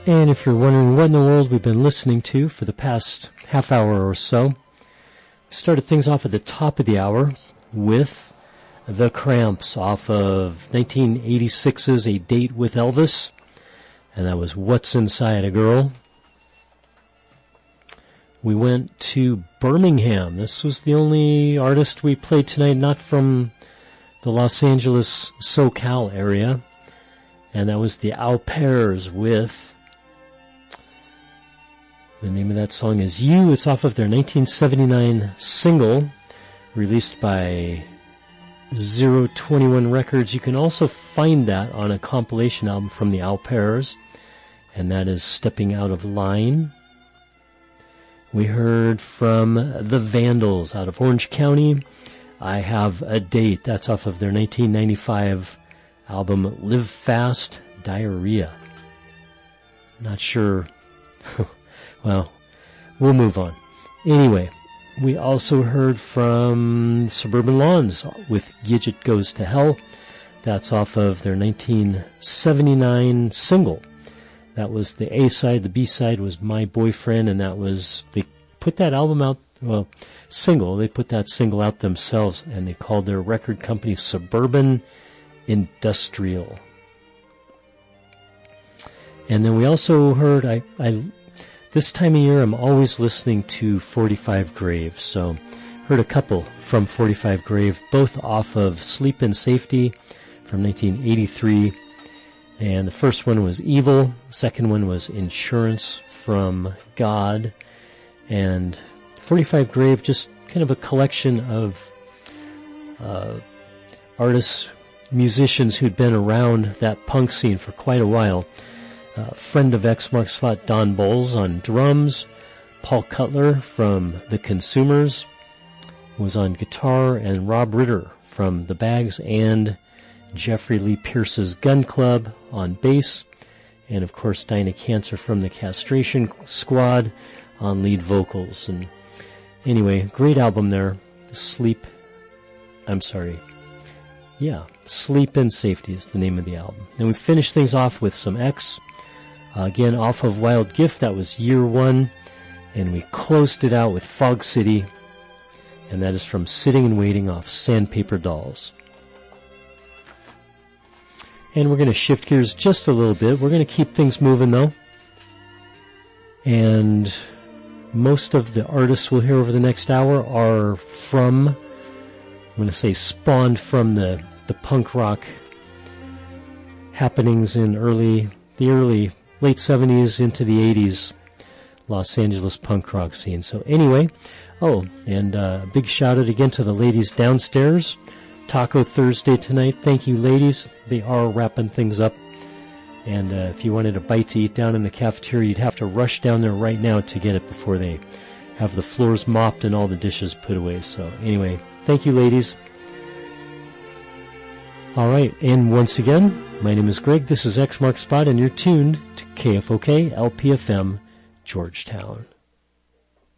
And if you're wondering what in the world we've been listening to for the past half hour or so, started things off at the top of the hour with The Cramps off of 1986's A Date with Elvis, and that was What's Inside a Girl. We went to Birmingham. This was the only artist we played tonight, not from the Los Angeles, SoCal area, and that was the Au Pairs with... The name of that song is You. It's off of their 1979 single, released by 021 Records. You can also find that on a compilation album from the Au Pairs, and that is Stepping Out of Line. We heard from the Vandals out of Orange County. I Have a Date. That's off of their 1995 album Live Fast, Diarrhea. Not sure... Well, we'll move on. Anyway, we also heard from Suburban Lawns with Gidget Goes to Hell. That's off of their 1979 single. That was the A-side. The B-side was My Boyfriend, and that was, they put that album out, well, single. They put that single out themselves, and they called their record company Suburban Industrial. And then we also heard, this time of year, I'm always listening to 45 Grave, so heard a couple from 45 Grave, both off of Sleep in Safety from 1983, and the first one was Evil, the second one was Insurance from God, and 45 Grave, just kind of a collection of artists, musicians who'd been around that punk scene for quite a while. Friend of X Mark Slot, Don Bowles on drums. Paul Cutler from The Consumers was on guitar, and Rob Ritter from The Bags and Jeffrey Lee Pierce's Gun Club on bass, and of course Dinah Cancer from the Castration Squad on lead vocals. And anyway, great album there. Sleep in Safety is the name of the album. And we finished things off with some X. Again, off of Wild Gift, that was Year One, and we closed it out with Fog City, and that is from Sitting and Waiting off Sandpaper Dolls. And we're going to shift gears just a little bit. We're going to keep things moving, though. And most of the artists we'll hear over the next hour are from, I'm going to say spawned from the punk rock happenings in late 70s into the 80s Los Angeles punk rock scene. So anyway, and a big shout out again to the ladies downstairs. Taco Thursday tonight. Thank you, ladies. They are wrapping things up. And if you wanted a bite to eat down in the cafeteria, you'd have to rush down there right now to get it before they have the floors mopped and all the dishes put away. So anyway, thank you, ladies. All right, and once again, my name is Greg. This is X Mark Spot, and you're tuned to KFOK LPFM, Georgetown.